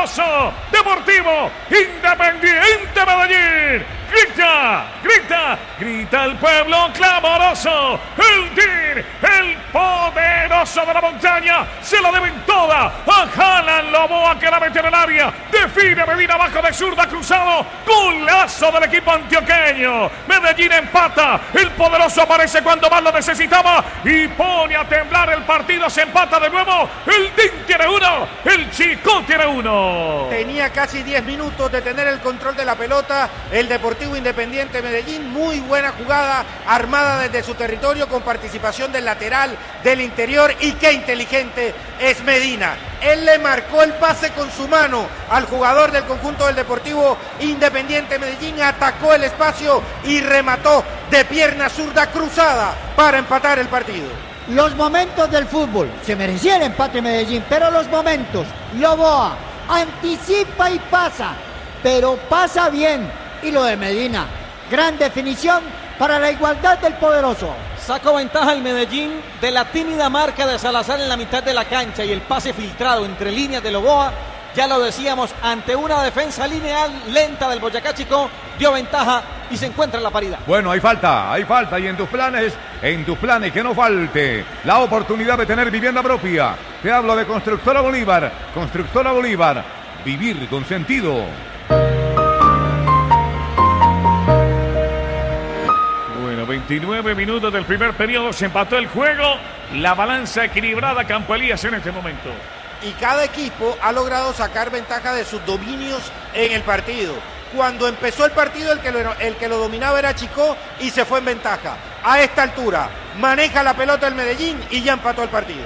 poderoso Deportivo Independiente Medellín. Grita el pueblo clamoroso. El DIR, el poderoso de la montaña, se la deben toda a Alan Loboa, que la mete en el área. Define Medina abajo de zurda, cruzado. Golazo del equipo antioqueño. Medellín empata. El poderoso aparece cuando más lo necesitaba y pone a temblar el partido. Se empata de nuevo. El DIR tiene uno. El Chico tiene uno. Tenía casi 10 minutos de tener el control de la pelota. El Deportivo Independiente Medellín, muy buena jugada armada desde su territorio con participación del lateral, del interior, y qué inteligente es Medina. Él le marcó el pase con su mano al jugador del conjunto del Deportivo Independiente Medellín, atacó el espacio y remató de pierna zurda cruzada para empatar el partido. Los momentos del fútbol, se merecía el empate Medellín, pero los momentos, Loboa anticipa y pasa, pero pasa bien. Y lo de Medina, gran definición para la igualdad del poderoso. Sacó ventaja el Medellín de la tímida marca de Salazar en la mitad de la cancha y el pase filtrado entre líneas de Loboa. Ya lo decíamos, ante una defensa lineal lenta del Boyacá Chico, dio ventaja y se encuentra en la paridad. Bueno, hay falta, y en tus planes que no falte la oportunidad de tener vivienda propia. Te hablo de Constructora Bolívar, vivir con sentido. Bueno, 29 minutos del primer periodo, se empató el juego, la balanza equilibrada, Campo Elías en este momento. Y cada equipo ha logrado sacar ventaja de sus dominios en el partido. Cuando empezó el partido, el que lo dominaba era Chico y se fue en ventaja. A esta altura maneja la pelota el Medellín y ya empató el partido.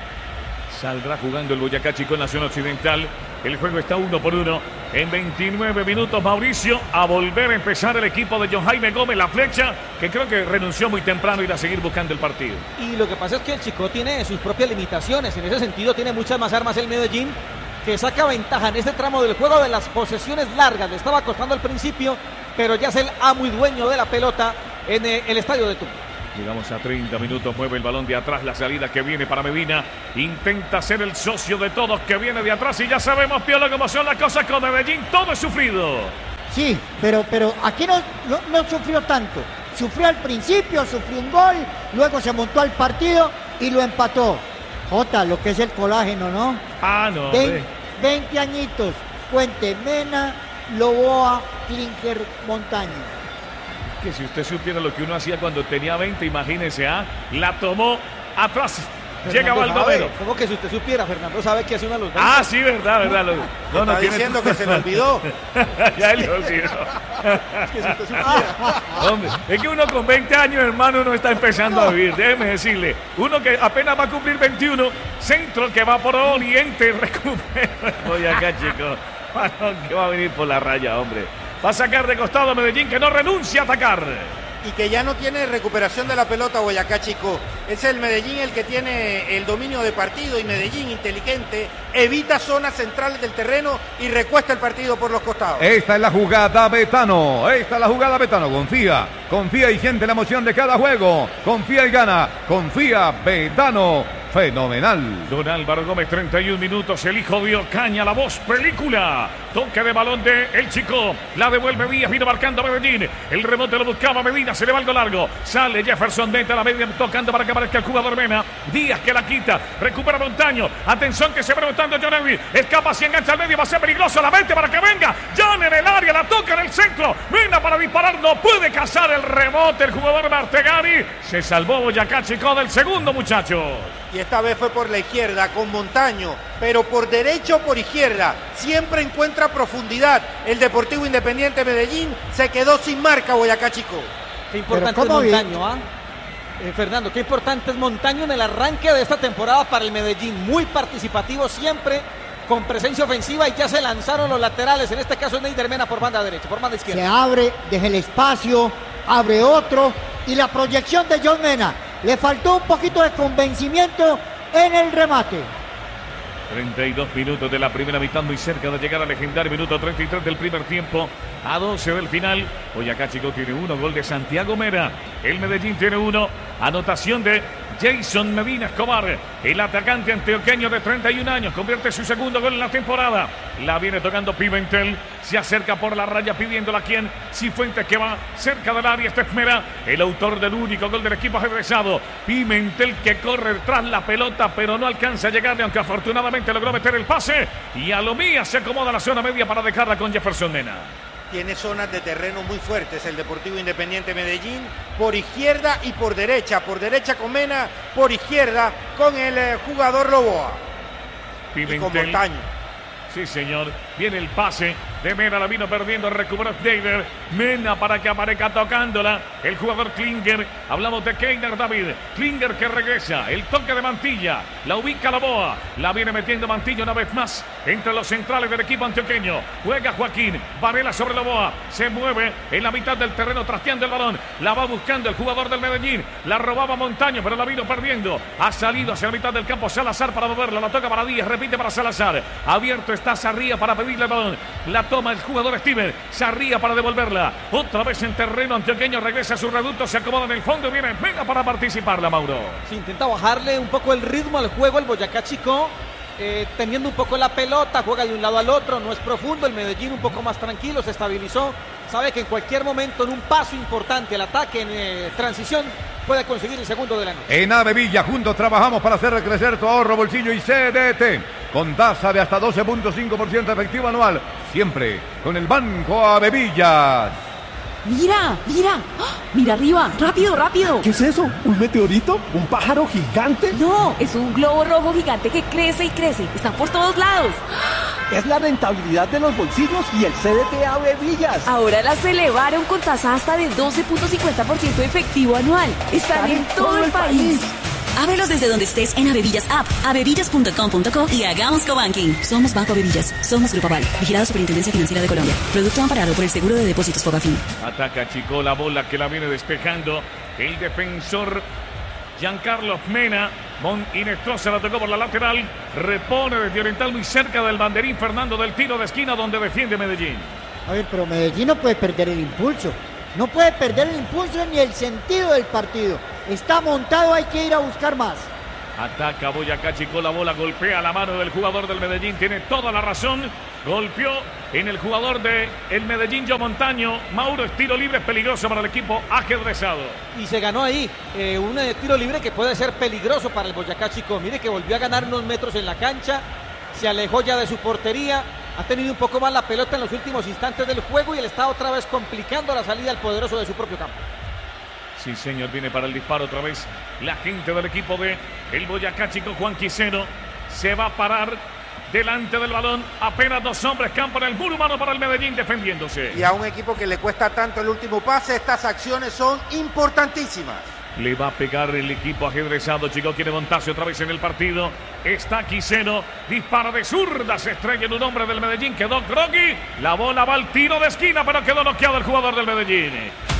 Saldrá jugando el Boyacá Chico en la zona occidental. El juego está 1-1 en 29 minutos. Mauricio, a volver a empezar el equipo de John Jaime Gómez, la flecha, que creo que renunció muy temprano y irá a seguir buscando el partido. Y lo que pasa es que el Chico tiene sus propias limitaciones. En ese sentido tiene muchas más armas el Medellín, que saca ventaja en este tramo del juego de las posesiones largas. Le estaba costando al principio, pero ya es el amo y dueño de la pelota en el estadio de Tucumán. Llegamos a 30 minutos, mueve el balón de atrás, la salida que viene para Medina, intenta ser el socio de todos que viene de atrás y ya sabemos, Piolo, cómo son las cosas con Medellín, todo es sufrido. Sí, pero aquí no sufrió tanto, sufrió al principio, sufrió un gol, luego se montó al partido y lo empató. Jota, lo que es el colágeno, ¿no? Ah, no. 20 añitos, Fuente Mena, Loboa, Klinker, Montaño. Que si usted supiera lo que uno hacía cuando tenía 20, imagínese, la tomó atrás. Llega Baldomero. ¿Cómo que si usted supiera? Fernando sabe que hace una luz. Ah, sí, verdad. No, está diciendo que se le olvidó. Ya él lo olvidó. Es que si usted supiera. Hombre, es que uno con 20 años, hermano, no está empezando a vivir. Déjeme decirle. Uno que apenas va a cumplir 21, centro que va por Oriente, recupera. Voy acá, chicos. Que va a venir por la raya, hombre. Va a sacar de costado Medellín, que no renuncia a atacar. Y que ya no tiene recuperación de la pelota Boyacá Chico. Es el Medellín el que tiene el dominio de partido, y Medellín, inteligente, evita zonas centrales del terreno y recuesta el partido por los costados. Esta es la jugada Betano. Confía y siente la emoción de cada juego. Confía y gana. Confía Betano. Fenomenal. Don Álvaro Gómez, 31 minutos. El hijo de Ocaña, la voz película. Toque de balón de el Chico. La devuelve Díaz, vino marcando a Medellín. El rebote lo buscaba Medina, se le va algo largo. Sale Jefferson dentro de la media, tocando para que aparezca el jugador Mena. Díaz que la quita. Recupera Montaño. Atención que se va rebotando John Henry. Escapa, si engancha al medio, va a ser peligroso. La mente para que venga. John en el área, la toca en el centro. Mena para disparar, no puede cazar el rebote el jugador Martegani. Se salvó Boyacá Chico del segundo, muchachos. Y esta vez fue por la izquierda con Montaño, pero por derecha o por izquierda siempre encuentra profundidad. El Deportivo Independiente Medellín se quedó sin marca Boyacá Chico. Qué importante es Montaño, Fernando, qué importante es Montaño en el arranque de esta temporada para el Medellín. Muy participativo siempre, con presencia ofensiva, y ya se lanzaron los laterales. En este caso es Neider Mena por banda derecha, por banda izquierda. Se abre, deja el espacio, abre otro, y la proyección de John Mena. Le faltó un poquito de convencimiento en el remate. 32 minutos de la primera mitad, muy cerca de llegar al legendario minuto 33 del primer tiempo, a 12 del final. Boyacá Chico tiene 1, gol de Santiago Mera. El Medellín tiene 1, anotación de Jason Medina Escobar, el atacante antioqueño de 31 años, convierte su segundo gol en la temporada. La viene tocando Pimentel, se acerca por la raya pidiéndola a quien, Cifuentes, que va cerca del área. Esta es Mera, el autor del único gol del equipo ajedrezado. Pimentel que corre tras la pelota, pero no alcanza a llegarle, aunque afortunadamente logró meter el pase. Y Alomía se acomoda a la zona media para dejarla con Jefferson Mena. Tiene zonas de terreno muy fuertes el Deportivo Independiente Medellín, por izquierda y por derecha con Mena, por izquierda con el jugador Loboa. Pimentel. Y con Montaño. Sí, señor. Viene el pase de Mena, la vino perdiendo, recuperó Schneider. Mena para que aparezca tocándola el jugador Klinger. Hablamos de Keiner David. Klinger que regresa, el toque de Mantilla. La ubica Loboa, la viene metiendo Mantilla una vez más entre los centrales del equipo antioqueño. Juega Joaquín, Varela sobre Loboa. Se mueve en la mitad del terreno trasteando el balón. La va buscando el jugador del Medellín. La robaba Montaño, pero la vino perdiendo. Ha salido hacia la mitad del campo Salazar para moverla. La toca para Díaz, repite para Salazar. Abierto está Sarría para pedirle el balón. La toma el jugador Steven. Sarría para devolverla. Otra vez en terreno antioqueño. Regresa a su reducto. Se acomoda en el fondo. Viene Mena para participarla, Mauro. Se intenta bajarle un poco el ritmo al juego el Boyacá Chicó. Teniendo un poco la pelota, juega de un lado al otro, no es profundo. El Medellín un poco más tranquilo, se estabilizó. Sabe que en cualquier momento, en un paso importante al ataque, en transición, puede conseguir el segundo de la noche. En Avevilla, juntos trabajamos para hacer crecer tu ahorro, bolsillo y CDT. Con tasa de hasta 12.5% efectivo anual. Siempre con el Banco Avevillas. ¡Mira! ¡Mira! ¡Ah! ¡Mira arriba! ¡Rápido, rápido! ¿Qué es eso? ¿Un meteorito? ¿Un pájaro gigante? No, es un globo rojo gigante que crece y crece. Están por todos lados. Es la rentabilidad de los bolsillos y el CDT Avevillas. Ahora las elevaron con tasa hasta de 12.50% efectivo anual. Están en todo el país. Ábrelos desde donde estés en Avevillas App, avevillas.com.co y hagamos cobanking. Somos Banco Avevillas, somos Grupo Aval, vigilado Superintendencia Financiera de Colombia. Producto amparado por el Seguro de Depósitos Fogafín. Ataca Chicó, la bola que la viene despejando el defensor Giancarlo Mena. Inestrosa la tocó por la lateral. Repone desde Oriental muy cerca del banderín Fernando del tiro de esquina donde defiende Medellín. A ver, pero Medellín no puede perder el impulso. No puede perder el impulso ni el sentido del partido. Está montado, hay que ir a buscar más. Ataca Boyacá Chicó, la bola golpea la mano del jugador del Medellín. Tiene toda la razón. Golpeó en el jugador del Medellín, Joe Montaño. Mauro, es tiro libre peligroso para el equipo ajedrezado. Y se ganó ahí un tiro libre que puede ser peligroso para el Boyacá Chicó. Mire que volvió a ganar unos metros en la cancha. Se alejó ya de su portería. Ha tenido un poco más la pelota en los últimos instantes del juego y él está otra vez complicando la salida al poderoso de su propio campo. Sí, señor, viene para el disparo otra vez la gente del equipo de el Boyacá Chicó. Juan Quiseno se va a parar delante del balón. Apenas dos hombres, campo en el muro humano para el Medellín defendiéndose. Y a un equipo que le cuesta tanto el último pase, estas acciones son importantísimas. Le va a pegar el equipo ajedrezado. Chicó quiere montarse otra vez en el partido. Está Quiseno. Dispara de zurda. Se estrella en un hombre del Medellín. Quedó groggy. La bola va al tiro de esquina, pero quedó noqueado el jugador del Medellín.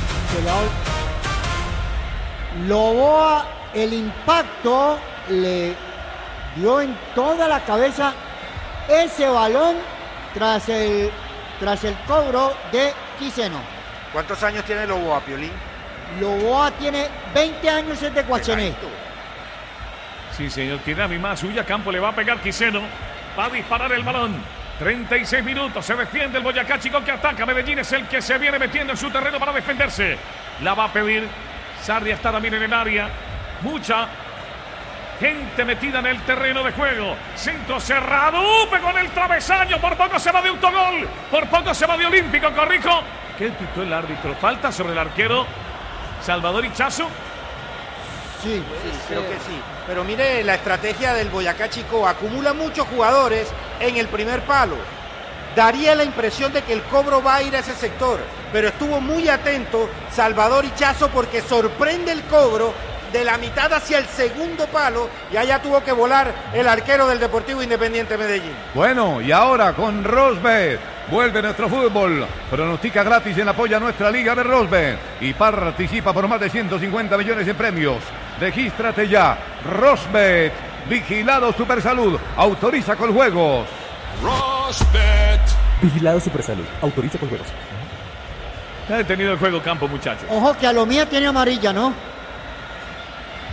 Loboa, el impacto le dio en toda la cabeza ese balón tras el cobro de Quiseno. ¿Cuántos años tiene Loboa, Piolín? Loboa tiene 20 años, es de Guachené. Sí, señor, tiene a mi más suya. Campo le va a pegar Quiseno. Va a disparar el balón. 36 minutos. Se defiende el Boyacá Chicó que ataca. Medellín es el que se viene metiendo en su terreno para defenderse. La va a pedir. Sarria está también en el área. Mucha gente metida en el terreno de juego. Centro cerrado. Pegó en el travesaño. Por poco se va de autogol. Por poco se va de Olímpico. Corrijo. ¿Qué pitó el árbitro? Falta sobre el arquero Salvador Hichazo. Sí, creo que sí. Pero mire la estrategia del Boyacá Chicó. Acumula muchos jugadores en el primer palo. Daría la impresión de que el cobro va a ir a ese sector. Pero estuvo muy atento Salvador Hichazo porque sorprende el cobro de la mitad hacia el segundo palo y allá tuvo que volar el arquero del Deportivo Independiente Medellín. Bueno, y ahora con Rosbet vuelve nuestro fútbol. Pronostica gratis en apoyo a nuestra liga de Rosbet y participa por más de 150 millones en premios. Regístrate ya. Rosbet, vigilado Supersalud, autoriza con juegos. Rosbet, vigilado Supersalud, autoriza con juegos. Ha detenido el juego, Campo, muchachos. Ojo que Alomía tiene amarilla, ¿no?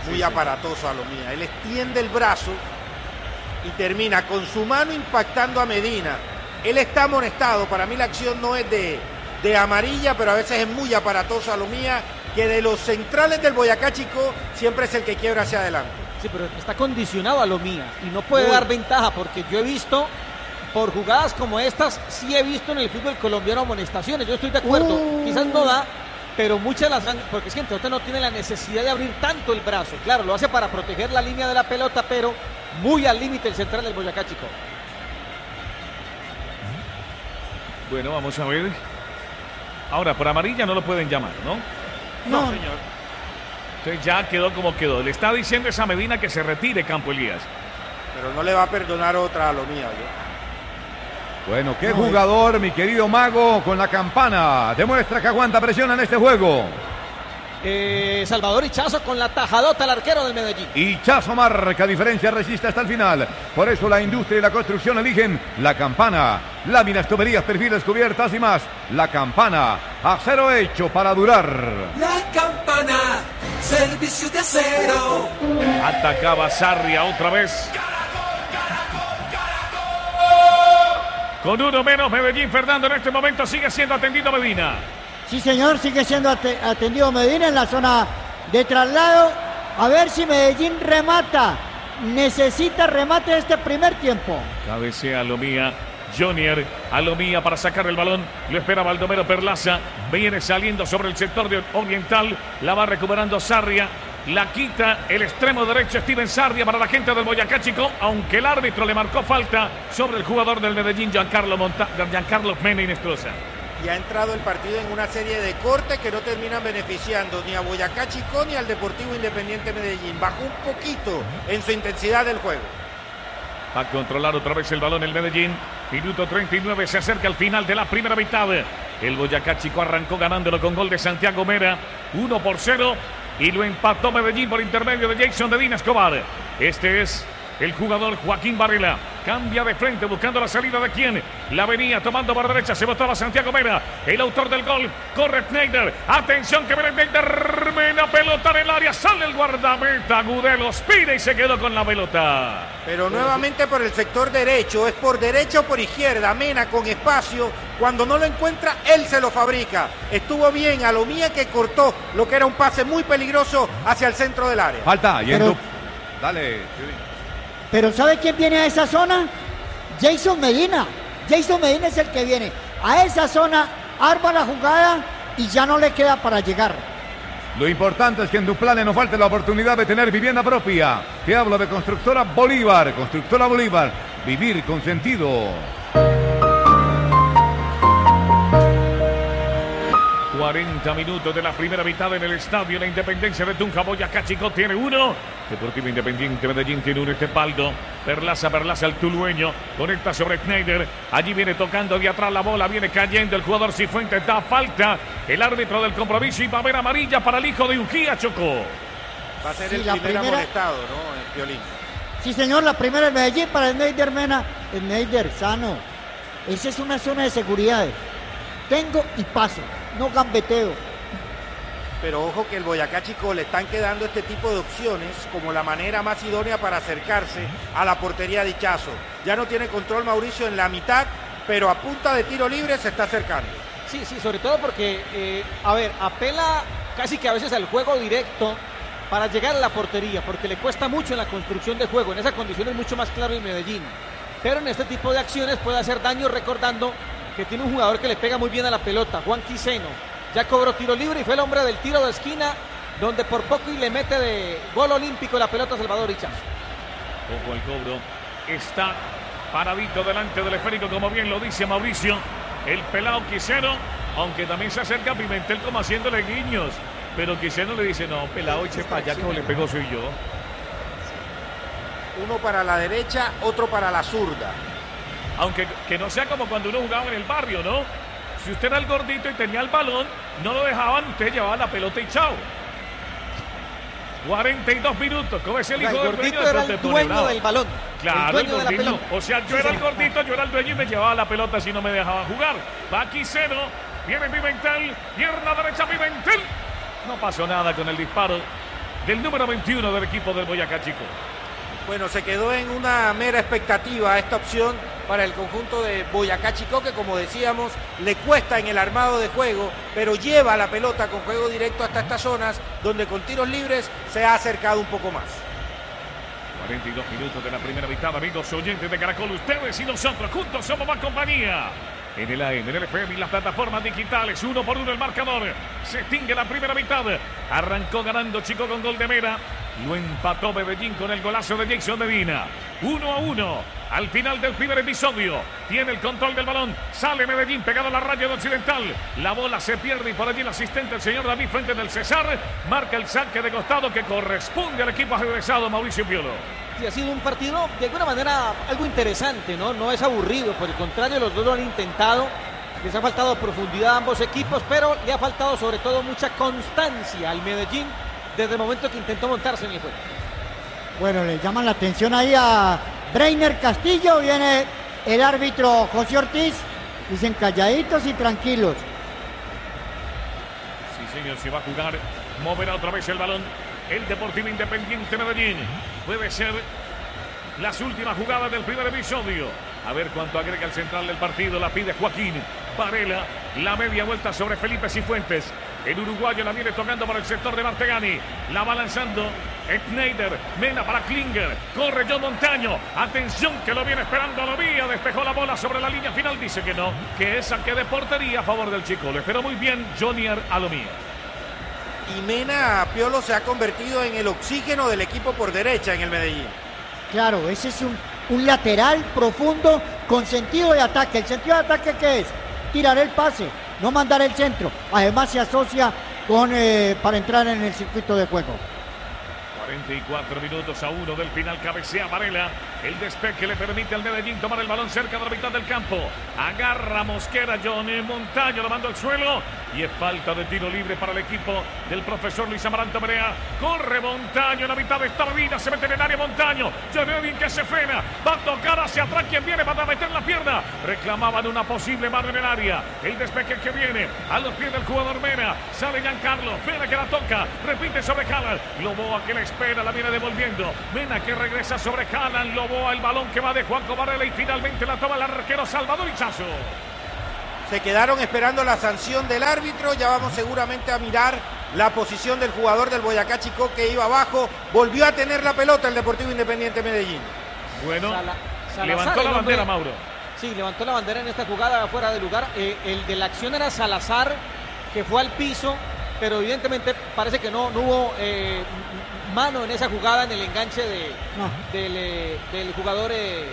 muy aparatoso Alomía. Él extiende el brazo y termina con su mano impactando a Medina. Él está amonestado. Para mí la acción no es de amarilla, pero a veces es muy aparatoso Alomía, que de los centrales del Boyacá Chicó siempre es el que quiebra hacia adelante. Sí, pero está condicionado a Alomía y no puede dar ventaja, porque yo he visto, por jugadas como estas, sí he visto en el fútbol colombiano amonestaciones. Yo estoy de acuerdo, quizás no da, pero muchas las dan, porque es que entonces no tiene la necesidad de abrir tanto el brazo. Claro, lo hace para proteger la línea de la pelota, pero muy al límite el central del Boyacá Chicó. Bueno, vamos a ver. Ahora, por amarilla no lo pueden llamar, ¿no? No, señor. Entonces ya quedó como quedó. Le está diciendo esa Medina que se retire, Campo Elías. Pero no le va a perdonar otra a Alomía. Bueno, qué jugador, mi querido Mago, con la campana. Demuestra que aguanta presión en este juego. Salvador Hichazo con la tajadota al arquero del Medellín. Hichazo marca diferencia, resiste hasta el final. Por eso la industria y la construcción eligen la campana. Láminas, tuberías, perfiles, cubiertas y más. La campana, acero hecho para durar. La campana, servicio de acero. Atacaba Sarria otra vez. Con uno menos, Medellín. Fernando en este momento sigue siendo atendido Medina. Sí, señor, sigue siendo atendido Medina en la zona de traslado. A ver si Medellín remata. Necesita remate en este primer tiempo. Cabecea Alomía. Jonier, Alomía para sacar el balón. Lo espera Baldomero Perlaza. Viene saliendo sobre el sector de Oriental. La va recuperando Sarria. La quita el extremo derecho Steven Sarria para la gente del Boyacá Chicó, aunque el árbitro le marcó falta sobre el jugador del Medellín, Giancarlo Mena Inestrosa. Y ha entrado el partido en una serie de cortes que no terminan beneficiando ni a Boyacá Chicó ni al Deportivo Independiente Medellín. Bajó un poquito en su intensidad del juego. Va a controlar otra vez el balón el Medellín. Minuto 39, se acerca al final de la primera mitad. El Boyacá Chicó arrancó ganándolo con gol de Santiago Mera, 1-0. Y lo empató Medellín por intermedio de Jason Medina Escobar. Este es el jugador Joaquín Varela. Cambia de frente buscando la salida de quién. La venía tomando por derecha. Se botaba Santiago Mera. El autor del gol. Corre Schneider. Atención que viene Schneider. Mena, pelota en el área. Sale el guardameta. Gudelo pide y se quedó con la pelota. Pero nuevamente por el sector derecho. Es por derecha o por izquierda. Mena con espacio. Cuando no lo encuentra, él se lo fabrica. Estuvo bien Alomía, que cortó lo que era un pase muy peligroso hacia el centro del área. Falta. Dale. Pero ¿sabe quién viene a esa zona? Jason Medina. Jason Medina es el que viene a esa zona, arma la jugada y ya no le queda para llegar. Lo importante es que en Duplane no falte la oportunidad de tener vivienda propia. Te hablo de Constructora Bolívar. Constructora Bolívar. Vivir con sentido. 40 minutos de la primera mitad en el estadio La Independencia de Tunja. Boyacá Chicó tiene uno. Deportivo Independiente Medellín tiene uno. Estepaldo. Perlaza el tulueño. Conecta sobre Schneider. Allí viene tocando de atrás la bola. Viene cayendo el jugador Cifuentes. Da falta. El árbitro del compromiso y va a haber amarilla para el hijo de Ujía Chocó. Va a ser el primer amonestado, ¿no? El Piolín. Sí, señor. La primera en Medellín para Schneider Mena. Schneider, sano. Esa es una zona de seguridad. Tengo y paso. No gambeteo. Pero ojo que el Boyacá Chicó le están quedando este tipo de opciones como la manera más idónea para acercarse a la portería de Hichazo. Ya no tiene control Mauricio en la mitad, pero a punta de tiro libre se está acercando. Sí, sobre todo porque, apela casi que a veces al juego directo para llegar a la portería, porque le cuesta mucho en la construcción de juego. En esa condición es mucho más claro el Medellín. Pero en este tipo de acciones puede hacer daño, recordando que tiene un jugador que le pega muy bien a la pelota, Juan Quiseno. Ya cobró tiro libre y fue el hombre del tiro de esquina, donde por poco y le mete de gol olímpico la pelota a Salvador Hichazo. Ojo el cobro. Está paradito delante del esférico, como bien lo dice Mauricio. El pelado Quiseno, aunque también se acerca a Pimentel como haciéndole guiños. Pero Quiseno le dice, no, pelado, eche para allá, como le pegó soy yo. Uno para la derecha, otro para la zurda. Aunque que no sea como cuando uno jugaba en el barrio, ¿no? Si usted era el gordito y tenía el balón, no lo dejaban, usted llevaba la pelota y chao. 42 minutos, como es el hijo del dueño, era el dueño del balón. Claro, el gordito. O sea, yo era el gordito, yo era el dueño y me llevaba la pelota si no me dejaban jugar. Va Quiseno, viene Pimentel, pierna derecha Pimentel. No pasó nada con el disparo. del número 21 del equipo del Boyacá Chico. Bueno, se quedó en una mera expectativa esta opción para el conjunto de Boyacá Chico, que como decíamos, le cuesta en el armado de juego, pero lleva la pelota con juego directo hasta estas zonas, donde con tiros libres se ha acercado un poco más. 42 minutos de la primera mitad, amigos oyentes de Caracol, ustedes y nosotros juntos somos más compañía. En el AM, en el FM y las plataformas digitales, 1-1 el marcador. Se extingue la primera mitad. Arrancó ganando Chico con gol de Mera. Lo empató Medellín con el golazo de Jason Medina. 1-1 al final del primer episodio. Tiene el control del balón. Sale Medellín pegado a la raya de Occidental. La bola se pierde y por allí el asistente, el señor David Fuentes del Cesar, marca el saque de costado que corresponde al equipo ajedrezado Mauricio Piolo. Sí, ha sido un partido de alguna manera algo interesante, ¿no? No es aburrido, por el contrario, los dos lo han intentado. Les ha faltado profundidad a ambos equipos, pero le ha faltado sobre todo mucha constancia al Medellín desde el momento que intentó montarse en el juego. Bueno, le llaman la atención ahí a Breiner Castillo, viene el árbitro José Ortiz, dicen calladitos y tranquilos. Sí, señor, se va a jugar, moverá otra vez el balón el Deportivo Independiente Medellín. Puede ser las últimas jugadas del primer episodio. A ver cuánto agrega el central del partido. La pide Joaquín Varela. La media vuelta sobre Felipe Cifuentes. El uruguayo la viene tocando para el sector de Martegani. La va lanzando Schneider. Mena para Klinger. Corre John Montaño. Atención que lo viene esperando. Lo vía. Despejó la bola sobre la línea final. Dice que no. Que es saque de portería a favor del Chico. Lo esperó muy bien Jonier Alomía. Y Mena, Piolo, se ha convertido en el oxígeno del equipo por derecha en el Medellín. Claro, ese es un lateral profundo con sentido de ataque. ¿El sentido de ataque qué es? Tirar el pase, no mandar el centro. Además se asocia con para entrar en el circuito de juego. 44 minutos a 1 del final, cabecea Varela. El despeje le permite al Medellín tomar el balón cerca de la mitad del campo. Agarra Mosquera, Johnny Montaño lo manda al suelo. Y es falta de tiro libre para el equipo del profesor Luis Amaranto Perea. Corre Montaño en la mitad de esta medida. Se mete en el área Montaño. Bien que se frena. Va a tocar hacia atrás. Quien viene para meter la pierna. Reclamaban una posible mano en el área. El despeje que viene a los pies del jugador Mena. Sale Giancarlo. Mena que la toca. Repite sobre Calan. Loboa que la espera. La viene devolviendo. Mena que regresa sobre Calan. Loboa el balón que va de Juanco Varela. Y finalmente la toma el arquero Salvador Ichazo. Se quedaron esperando la sanción del árbitro. Ya vamos seguramente a mirar la posición del jugador del Boyacá Chico que iba abajo. Volvió a tener la pelota el Deportivo Independiente Medellín. Bueno, levantó la bandera, Mauro. Sí, levantó la bandera en esta jugada fuera de lugar. El de la acción era Salazar, que fue al piso, pero evidentemente parece que no hubo mano en esa jugada, en el enganche del jugador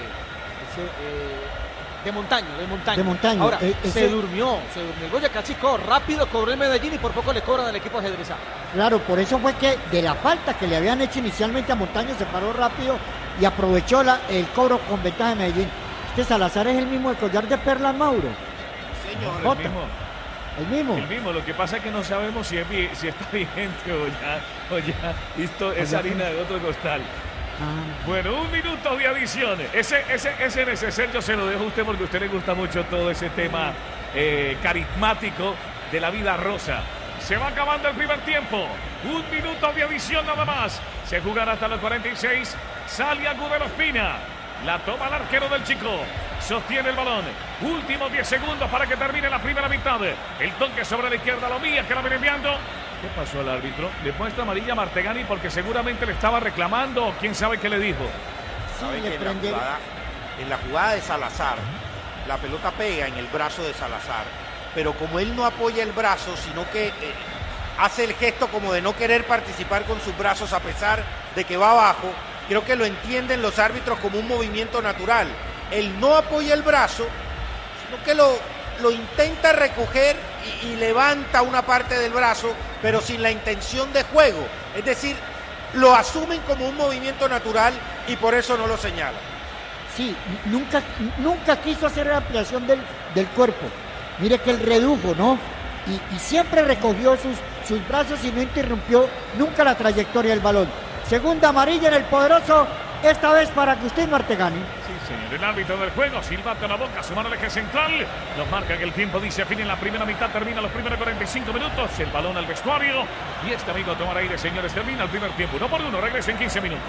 de Montaño. Ahora, se durmió el Boyacá Chico, rápido cobró el Medellín y por poco le cobran al equipo ajedrezado. Claro, por eso fue que de la falta que le habían hecho inicialmente a Montaño se paró rápido y aprovechó el cobro con ventaja de Medellín. Este Salazar es el mismo de Collar de Perlas, Mauro. Señor, el mismo. Lo que pasa es que no sabemos si está vigente o ya esto es harina de otro costal. Bueno, 1 minuto de adición. Ese neceser yo se lo dejo a usted porque a usted le gusta mucho todo ese tema carismático de la vida rosa. Se va acabando el primer tiempo. 1 minuto de adición nada más. Se jugará hasta los 46. Sale Agudelo Espina. La toma el arquero del Chico. Sostiene el balón. Últimos 10 segundos para que termine la primera mitad. El toque sobre la izquierda, Lomía que la viene enviando. ¿Qué pasó al árbitro? Le muestra amarilla a Martegani porque seguramente le estaba reclamando o quién sabe qué le dijo. ¿Sabe que en la jugada de Salazar, la pelota pega en el brazo de Salazar, pero como él no apoya el brazo, sino que hace el gesto como de no querer participar con sus brazos a pesar de que va abajo, creo que lo entienden los árbitros como un movimiento natural. Él no apoya el brazo, sino que lo intenta recoger y levanta una parte del brazo, pero sin la intención de juego. Es decir, lo asumen como un movimiento natural y por eso no lo señalan. Sí, nunca quiso hacer la ampliación del cuerpo. Mire que él redujo, ¿no? Y siempre recogió sus brazos y no interrumpió nunca la trayectoria del balón. Segunda amarilla en el poderoso esta vez para que usted Marte gane. Sí, señor. El árbitro del juego, silbato en la boca, su mano al eje central. Nos marca que el tiempo dice fin en la primera mitad, termina los primeros 45 minutos. El balón al vestuario. Y este amigo tomar aire, señores, termina el primer tiempo. 1-1, regresa en 15 minutos.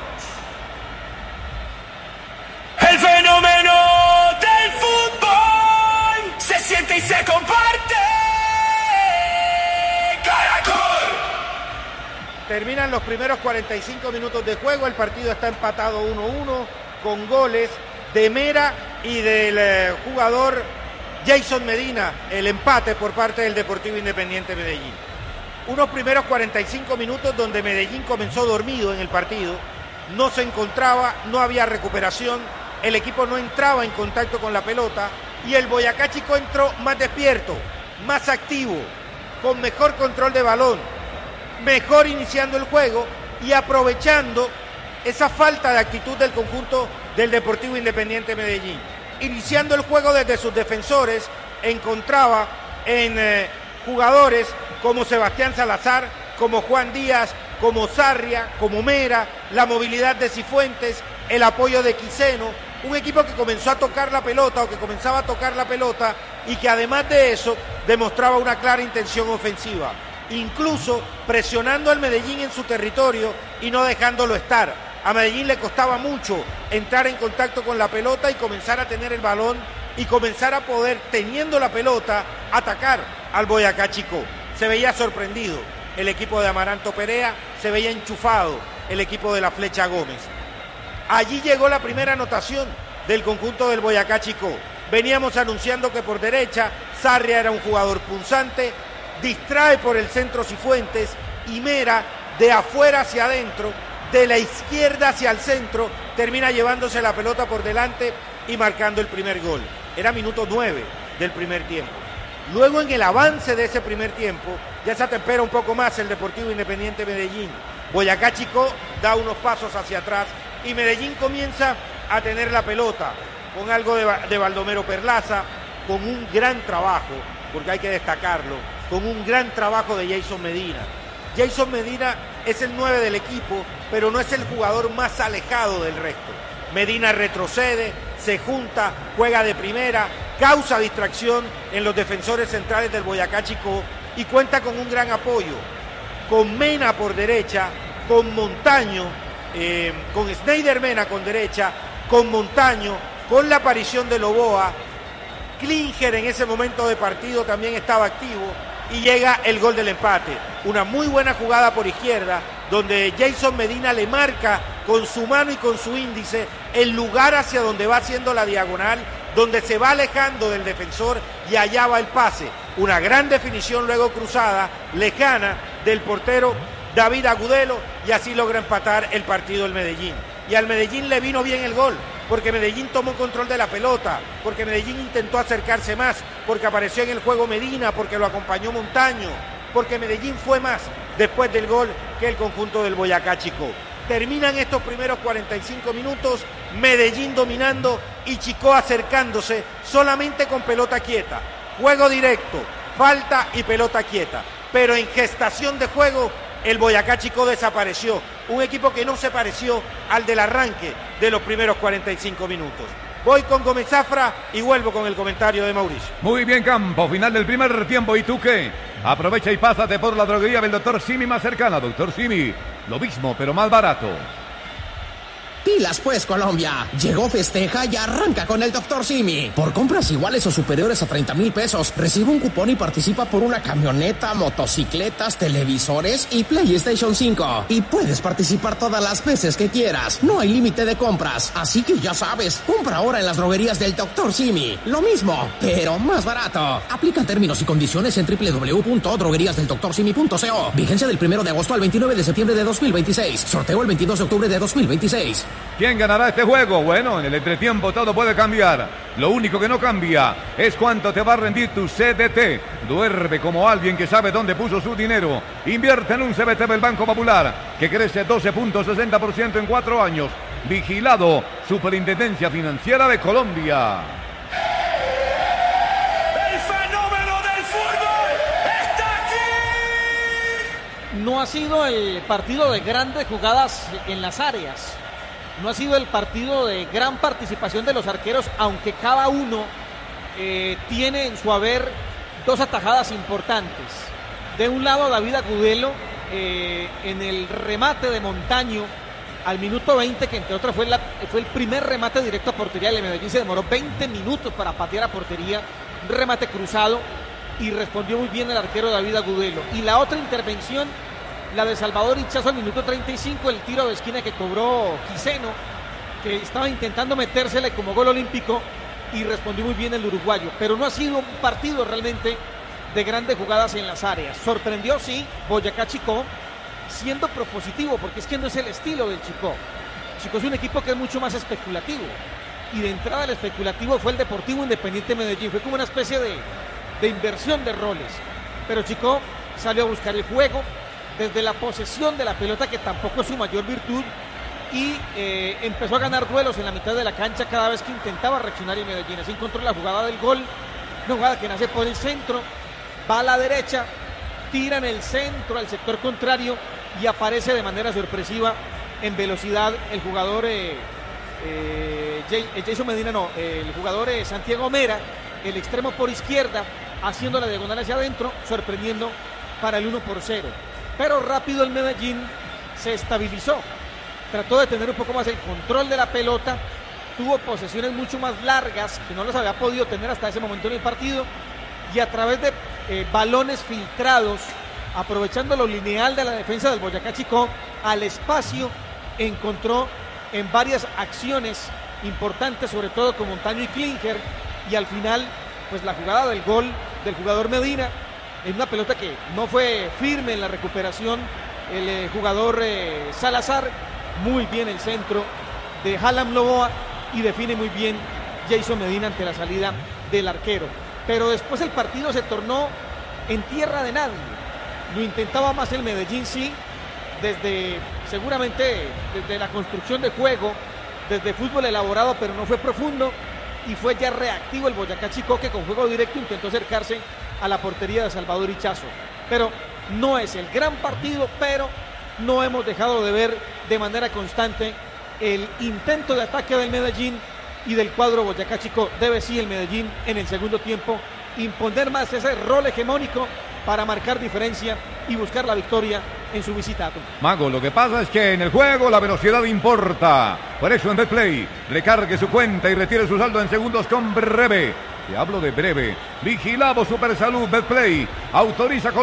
El fenómeno del fútbol se siente y se comparte. Caracol. Terminan los primeros 45 minutos de juego. El partido está empatado 1-1 con goles de Mera y del jugador Jason Medina. El empate por parte del Deportivo Independiente Medellín. Unos primeros 45 minutos donde Medellín comenzó dormido en el partido. No se encontraba, no había recuperación. El equipo no entraba en contacto con la pelota. Y el Boyacá Chicó entró más despierto, más activo, con mejor control de balón, mejor iniciando el juego y aprovechando esa falta de actitud del conjunto del Deportivo Independiente Medellín. Iniciando el juego desde sus defensores, encontraba en jugadores como Sebastián Salazar, como Juan Díaz, como Sarria, como Mera, la movilidad de Cifuentes, el apoyo de Quiseno, un equipo que comenzó a tocar la pelota o que comenzaba a tocar la pelota y que además de eso demostraba una clara intención ofensiva, incluso presionando al Medellín en su territorio y no dejándolo estar. A Medellín le costaba mucho entrar en contacto con la pelota y comenzar a tener el balón y comenzar a poder, teniendo la pelota, atacar al Boyacá Chicó. Se veía sorprendido el equipo de Amaranto Perea, se veía enchufado el equipo de la Flecha Gómez. Allí llegó la primera anotación del conjunto del Boyacá Chicó. Veníamos anunciando que por derecha Sarria era un jugador punzante, distrae por el centro Cifuentes y Mera de afuera hacia adentro, de la izquierda hacia el centro, termina llevándose la pelota por delante y marcando el primer gol. Era minuto 9 del primer tiempo. Luego en el avance de ese primer tiempo ya se atempera un poco más el Deportivo Independiente Medellín. Boyacá Chicó da unos pasos hacia atrás y Medellín comienza a tener la pelota con algo de Baldomero Perlaza, con un gran trabajo, porque hay que destacarlo, con un gran trabajo de Jason Medina. Jason Medina es el 9 del equipo, pero no es el jugador más alejado del resto. Medina retrocede, se junta, juega de primera, causa distracción en los defensores centrales del Boyacá Chicó y cuenta con un gran apoyo, con Mena por derecha, con Montaño, con Schneider Mena con derecha, con Montaño, con la aparición de Loboa. Klinger en ese momento de partido también estaba activo y llega el gol del empate. Una muy buena jugada por izquierda donde Jason Medina le marca con su mano y con su índice el lugar hacia donde va haciendo la diagonal, donde se va alejando del defensor y allá va el pase. Una gran definición luego cruzada, lejana del portero David Agudelo y así logra empatar el partido el Medellín. Y al Medellín le vino bien el gol, porque Medellín tomó control de la pelota, porque Medellín intentó acercarse más, porque apareció en el juego Medina, porque lo acompañó Montaño, porque Medellín fue más después del gol que el conjunto del Boyacá Chicó. Terminan estos primeros 45 minutos, Medellín dominando y Chicó acercándose solamente con pelota quieta. Juego directo, falta y pelota quieta. Pero en gestación de juego, el Boyacá Chicó desapareció. Un equipo que no se pareció al del arranque de los primeros 45 minutos. Voy con Gómez Zafra y vuelvo con el comentario de Mauricio. Muy bien, Campo. Final del primer tiempo. ¿Y tú qué? Aprovecha y pásate por la droguería del Dr. Simi más cercana. Dr. Simi, lo mismo, pero más barato. Pilas pues, Colombia. Llegó Festeja y arranca con el Dr. Simi. Por compras iguales o superiores a 30,000 pesos, recibe un cupón y participa por una camioneta, motocicletas, televisores y PlayStation 5. Y puedes participar todas las veces que quieras. No hay límite de compras. Así que ya sabes, compra ahora en las droguerías del Dr. Simi. Lo mismo, pero más barato. Aplican términos y condiciones en www.drogueríasdeldoctorsimi.co. Vigencia del 1 de agosto al 29 de septiembre de 2026. Sorteo el 22 de octubre de 2026. ¿Quién ganará este juego? Bueno, en el entretiempo todo puede cambiar. Lo único que no cambia es cuánto te va a rendir tu CDT. Duerme como alguien que sabe dónde puso su dinero. Invierte en un CBT del Banco Popular que crece 12.60% en 4 años. Vigilado Superintendencia Financiera de Colombia. El fenómeno del fútbol está aquí. No ha sido el partido de grandes jugadas en las áreas. no ha sido el partido de gran participación de los arqueros, aunque cada uno tiene en su haber dos atajadas importantes. De un lado, David Agudelo en el remate de Montaño al minuto 20, que entre otras fue el primer remate directo a portería. El Medellín se demoró 20 minutos para patear a portería, un remate cruzado, y respondió muy bien el arquero David Agudelo. Y la otra intervención, la de Salvador Hichazo al minuto 35, el tiro de esquina que cobró Quiseno, que estaba intentando metérsele como gol olímpico, y respondió muy bien el uruguayo. Pero no ha sido un partido realmente de grandes jugadas en las áreas. Sorprendió, sí, Boyacá Chicó, siendo propositivo, porque es que no es el estilo del Chicó. Chicó es un equipo que es mucho más especulativo, y de entrada el especulativo fue el Deportivo Independiente Medellín. Fue como una especie de inversión de roles. Pero Chicó salió a buscar el juego desde la posesión de la pelota, que tampoco es su mayor virtud, y empezó a ganar duelos en la mitad de la cancha cada vez que intentaba reaccionar el Medellín. Así encontró la jugada del gol, una jugada que nace por el centro, va a la derecha, tira en el centro al sector contrario y aparece de manera sorpresiva en velocidad el jugador Jason Medina, no, el jugador Santiago Mera, el extremo por izquierda, haciendo la diagonal hacia adentro, sorprendiendo para el 1-0. Pero rápido el Medellín se estabilizó, trató de tener un poco más el control de la pelota, tuvo posesiones mucho más largas que no las había podido tener hasta ese momento en el partido, y a través de balones filtrados, aprovechando lo lineal de la defensa del Boyacá Chicó, al espacio encontró en varias acciones importantes, sobre todo con Montaño y Klinger, y al final pues la jugada del gol del jugador Medina, en una pelota que no fue firme en la recuperación el jugador Salazar. Muy bien el centro de Hallam Loboa, y define muy bien Jason Medina ante la salida del arquero. Pero después el partido se tornó en tierra de nadie. Lo intentaba más el Medellín, sí, seguramente desde la construcción de juego, desde fútbol elaborado, pero no fue profundo, y fue ya reactivo el Boyacá Chicó, que con juego directo intentó acercarse a la portería de Salvador Hichazo. Pero no es el gran partido, pero no hemos dejado de ver de manera constante el intento de ataque del Medellín y del cuadro Boyacá Chicó. Debe sí el Medellín en el segundo tiempo imponer más ese rol hegemónico para marcar diferencia y buscar la victoria en su visita. Mago, lo que pasa es que en el juego la velocidad importa. Por eso en Betplay, recargue su cuenta y retire su saldo en segundos con Breve. Te hablo de Breve. Vigilado Supersalud. Betplay autoriza con